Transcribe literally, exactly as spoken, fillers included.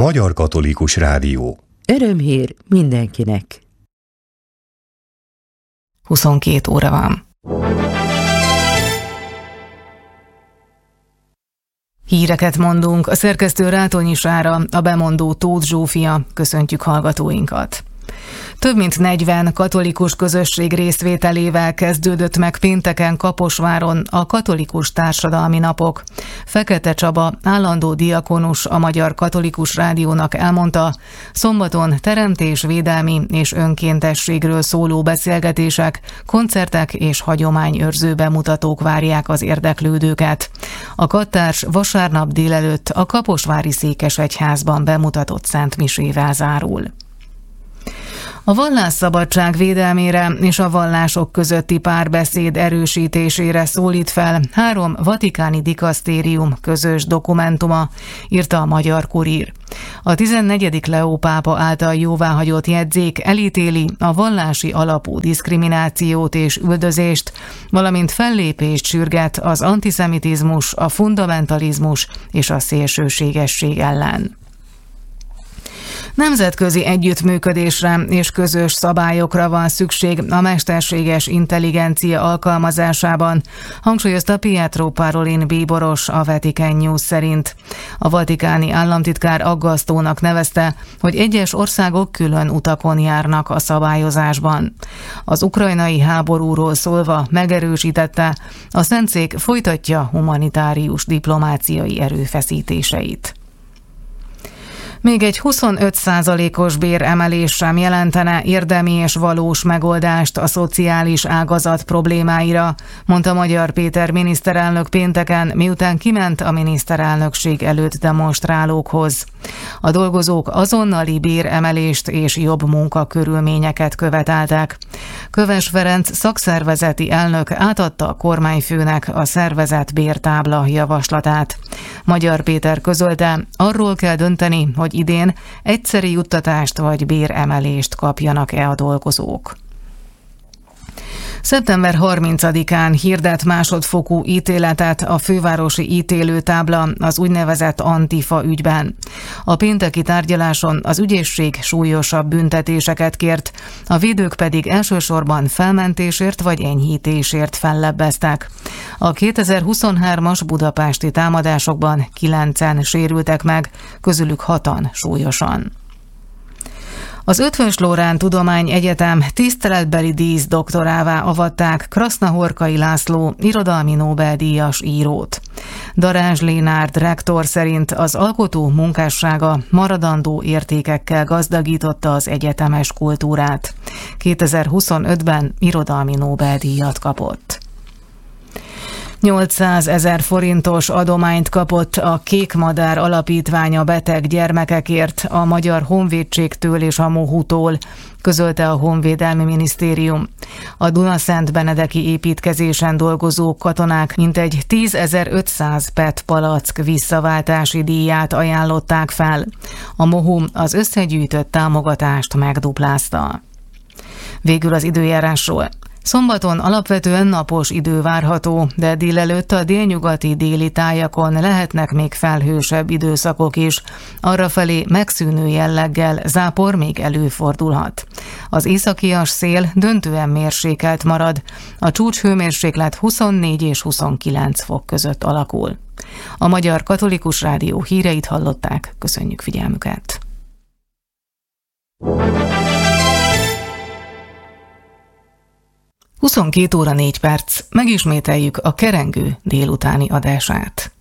Magyar Katolikus Rádió. Örömhír mindenkinek. huszonkét óra van. Híreket mondunk, a szerkesztő Rátonyi Sára, a bemondó Tóth Zsófia. Köszöntjük hallgatóinkat. Több mint negyven katolikus közösség részvételével kezdődött meg pénteken Kaposváron a Katolikus Társadalmi Napok. Fekete Csaba, állandó diakonus, a Magyar Katolikus Rádiónak elmondta, szombaton teremtésvédelmi és önkéntességről szóló beszélgetések, koncertek és hagyományőrző bemutatók várják az érdeklődőket. A kattárs vasárnap délelőtt a kaposvári székesegyházban bemutatott szentmisével zárul. A vallásszabadság védelmére és a vallások közötti párbeszéd erősítésére szólít fel három vatikáni dikasztérium közös dokumentuma, írta a Magyar Kurír. A tizennegyedik Leó pápa által jóváhagyott jegyzék elítéli a vallási alapú diszkriminációt és üldözést, valamint fellépést sürget az antiszemitizmus, a fundamentalizmus és a szélsőségesség ellen. Nemzetközi együttműködésre és közös szabályokra van szükség a mesterséges intelligencia alkalmazásában, hangsúlyozta Pietro Parolin bíboros a Vatican News szerint. A vatikáni államtitkár aggasztónak nevezte, hogy egyes országok külön utakon járnak a szabályozásban. Az ukrajnai háborúról szólva megerősítette, a Szentszék folytatja humanitárius diplomáciai erőfeszítéseit. Még egy huszonöt százalékos béremelés sem jelentene érdemi és valós megoldást a szociális ágazat problémáira, mondta Magyar Péter miniszterelnök pénteken, miután kiment a miniszterelnökség előtt demonstrálókhoz. A dolgozók azonnali béremelést és jobb munkakörülményeket követeltek. Köves Ferenc szakszervezeti elnök átadta a kormányfőnek a szervezet bértábla javaslatát. Magyar Péter közölte, arról kell dönteni, hogy idén egyszeri juttatást vagy béremelést kapjanak-e a dolgozók. szeptember harmincadikán hirdet másodfokú ítéletet a fővárosi ítélőtábla az úgynevezett Antifa ügyben. A pénteki tárgyaláson az ügyészség súlyosabb büntetéseket kért, a védők pedig elsősorban felmentésért vagy enyhítésért fellebbeztek. A kétezer-huszonhármas budapesti támadásokban kilencen sérültek meg, közülük hatan súlyosan. Az Eötvös Loránd Tudományegyetem tiszteletbeli díszdoktorává avatták Krasznahorkai László irodalmi Nobel-díjas írót. Darázs Lénárd rektor szerint az alkotó munkássága maradandó értékekkel gazdagította az egyetemes kultúrát. kétezer-huszonötben irodalmi Nobel-díjat kapott. nyolcszázezer forintos adományt kapott a Kék Madár Alapítványa beteg gyermekekért a Magyar Honvédségtől és a Mohútól, közölte a Honvédelmi Minisztérium. A Dunaszentbenedeki építkezésen dolgozó katonák mintegy tízezer-ötszáz pé é té palack visszaváltási díját ajánlották fel. A Mohú az összegyűjtött támogatást megduplázta. Végül az időjárásról. Szombaton alapvetően napos idő várható, de délelőtt a délnyugati déli tájakon lehetnek még felhősebb időszakok is. Arrafelé megszűnő jelleggel zápor még előfordulhat. Az északias szél döntően mérsékelt marad. A csúcshőmérséklet huszonnégy és huszonkilenc fok között alakul. A Magyar Katolikus Rádió híreit hallották. Köszönjük figyelmüket! huszonkét óra négy perc, megismételjük a kerengő délutáni adását.